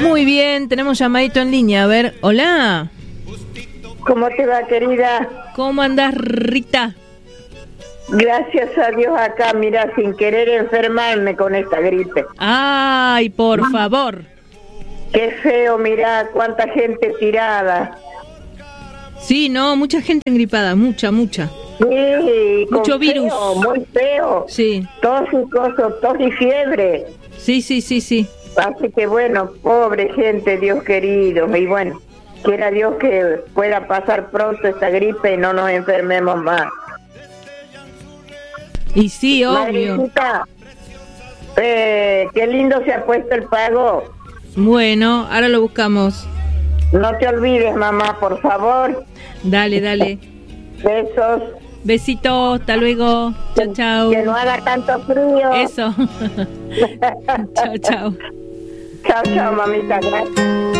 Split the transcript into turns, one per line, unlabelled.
Muy bien, tenemos llamadito en línea. A ver, hola.
¿Cómo te va, querida?
¿Cómo andás, Rita?
Gracias a Dios acá, mira, sin querer enfermarme con esta gripe.
Ay, por favor.
Qué feo, mira, cuánta gente tirada.
Sí, no, mucha gente engripada, mucha.
Sí,
mucho virus.
Feo, muy feo.
Sí.
Tos y fiebre.
Sí.
Así que bueno, pobre gente, Dios querido. Y bueno, quiera Dios que pueda pasar pronto esta gripe y no nos enfermemos más.
Y sí, obvio.
Madrecita, qué lindo se ha puesto el pago.
Bueno, ahora lo buscamos.
No te olvides, mamá, por favor.
Dale.
Besos.
Besitos, hasta luego. Chao.
Que no haga tanto frío.
Eso. Chao.
Chao, mamita, gracias.